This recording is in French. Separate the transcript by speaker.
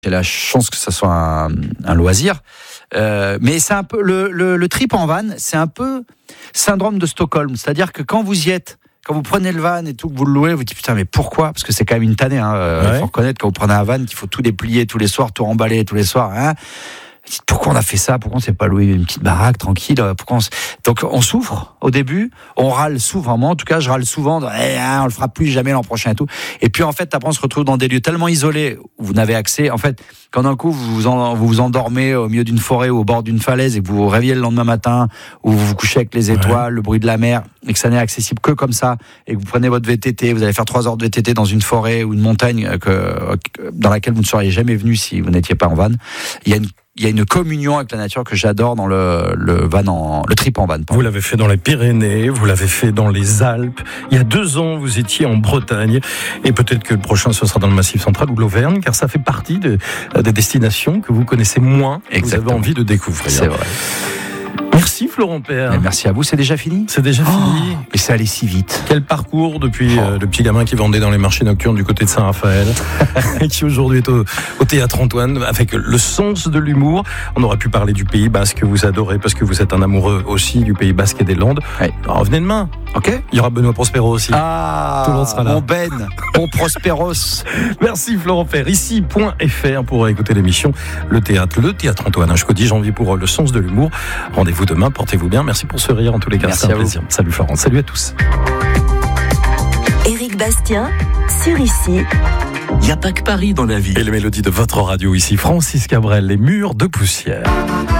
Speaker 1: J'ai la chance que ça soit un loisir. Mais c'est un peu le trip en van, c'est un peu syndrome de Stockholm. C'est-à-dire que quand vous y êtes, quand vous prenez le van et tout, que vous le louez, vous dites putain, mais pourquoi ? Parce que c'est quand même une tannée. Il faut reconnaître, quand vous prenez un van, qu'il faut tout déplier tous les soirs, tout remballer tous les soirs. Pourquoi on a fait ça ? Pourquoi on ne s'est pas loué une petite baraque tranquille ? Donc on souffre au début, on râle souvent. Moi en tout cas, je râle souvent. On le fera plus jamais l'an prochain et tout. Et puis en fait, après on se retrouve dans des lieux tellement isolés où vous n'avez accès. En fait, quand d'un coup vous vous endormez au milieu d'une forêt ou au bord d'une falaise et que vous vous réveillez le lendemain matin, ou vous vous couchez avec les étoiles, le bruit de la mer, et que ça n'est accessible que comme ça, et que vous prenez votre VTT, vous allez faire 3 heures de VTT dans une forêt ou une montagne dans laquelle vous ne seriez jamais venu si vous n'étiez pas en van. Il y a une communion avec la nature que j'adore dans le trip en van.
Speaker 2: Vous l'avez fait dans les Pyrénées, vous l'avez fait dans les Alpes. Il y a 2 ans, vous étiez en Bretagne. Et peut-être que le prochain, ce sera dans le Massif central ou l'Auvergne, car ça fait partie des destinations que vous connaissez moins, que vous avez envie de découvrir.
Speaker 1: C'est vrai.
Speaker 2: Merci Florent Père.
Speaker 1: Merci à vous, c'est déjà fini ?
Speaker 2: C'est déjà fini.
Speaker 1: Et ça allait si vite.
Speaker 2: Quel parcours depuis le petit gamin qui vendait dans les marchés nocturnes du côté de Saint-Raphaël et qui aujourd'hui est au Théâtre Antoine avec le sens de l'humour. On aurait pu parler du Pays Basque que vous adorez parce que vous êtes un amoureux aussi du Pays Basque et des Landes.
Speaker 1: Ouais.
Speaker 2: Alors, revenez demain.
Speaker 1: Ok.
Speaker 2: Il y aura Benoît Prospero aussi.
Speaker 1: Tout le monde sera là. Mon Prosperos.
Speaker 2: Merci Florent Père. Ici, .fr pour écouter l'émission Le Théâtre Antoine. Jusqu'au 10 janvier pour le sens de l'humour. Rendez-vous demain. Portez-vous bien. Merci pour ce rire en tous les cas.
Speaker 1: Merci,
Speaker 2: c'est un plaisir. Salut Florent. Salut à tous.
Speaker 3: Éric Bastien, sur Ici.
Speaker 4: Il n'y a pas que Paris dans la vie.
Speaker 2: Et les mélodies de votre radio ici, Francis Cabrel, Les Murs de poussière.